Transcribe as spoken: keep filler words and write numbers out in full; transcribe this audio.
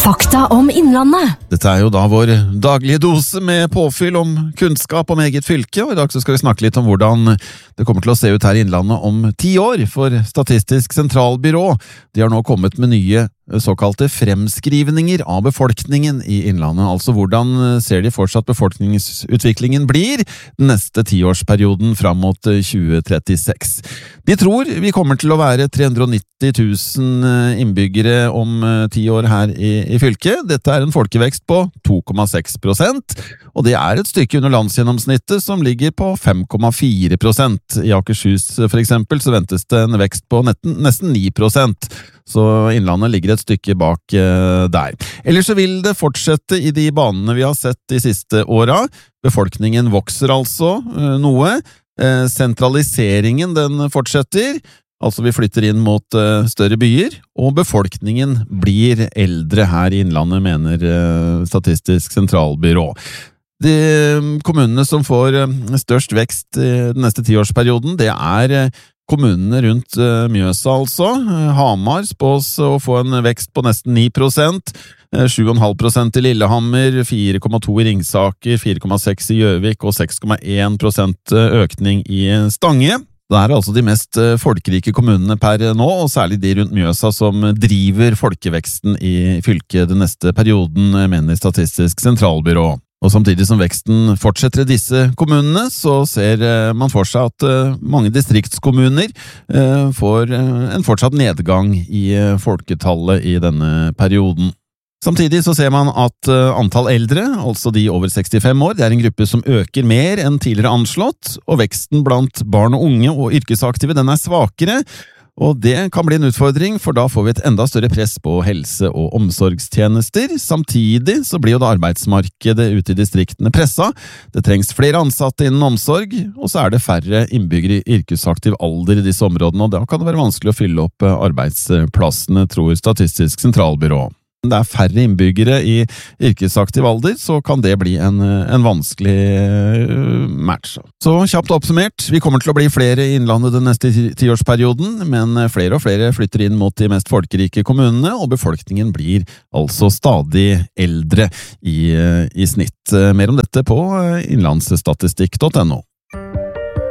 Fakta om Innlandet. Dette er jo da vår daglige dose med påfyll om kunnskap om eget fylke, og i dag så skal vi snakke litt om hvordan det kommer til å se ut her i Innlandet om ti år for Statistisk sentralbyrå. De har nå kommet med nye såkalte fremskrivninger av befolkningen i Innlandet, altså hvordan ser de fortsatt befolkningsutviklingen blir den neste tiårsperioden fram mot tjue trettiseks. De tror vi kommer til å være tre hundre og nitti tusen innbyggere om ti år her i, i fylket. Dette er en folkevekst på to komma seks prosent, og det er et stykke under landsgjennomsnittet som ligger på fem komma fire prosent. I Akershus for eksempel så ventes det en vekst på nesten, nesten ni prosent. Så Innlandet ligger et stykke bak eh, der. Ellers så vil det fortsette i de banene vi har sett de siste åra. Befolkningen vokser altså eh, noe. Eh, sentraliseringen den fortsetter. Altså vi flytter inn mot eh, større byer, og befolkningen blir eldre her i Innlandet, mener eh, Statistisk sentralbyrå. De kommunene som får eh, størst vekst i den neste tiårsperioden, det er eh, kommunene rundt uh, Mjøsa altså. Uh, Hamar spås å få en vekst på nesten ni prosent, uh, sju komma fem prosent i Lillehammer, fire komma to i Ringsaker, fire komma seks i Gjøvik og seks komma en prosent økning i Stange. Det er altså de mest uh, folkerike kommunene per nå, og særlig de rundt Mjøsa som driver folkeveksten i fylket den neste perioden, mener Statistisk sentralbyrå. Og samtidig som veksten fortsetter i disse kommunene, så ser man for seg at mange distriktskommuner får en fortsatt nedgang i folketallet i denne perioden. Samtidig så ser man at antall eldre, altså de over sekstifem år, det er en gruppe som øker mer enn tidligere anslått, og veksten blant barn og unge og yrkesaktive den er svakere. Og det kan bli en utfordring, for da får vi et enda større press på helse- og omsorgstjenester. Samtidig så blir jo da arbeidsmarkedet ute i distriktene pressa. Det trengs flere ansatte innen omsorg, og så er det færre innbyggere i yrkesaktiv alder i disse områdene, og da kan det være vanskelig å fylle opp arbeidsplassene, tror Statistisk sentralbyrå. Det er færre innbyggere i yrkesaktiv alder, så kan det bli en, en vanskelig match. Så kjapt oppsummert, vi kommer til å bli flere i Innlandet den neste tiårsperioden, men flere og flere flytter inn mot de mest folkerike kommunene, og befolkningen blir altså stadig eldre i, i snitt. Mer om dette på innlandsstatistikk punktum no.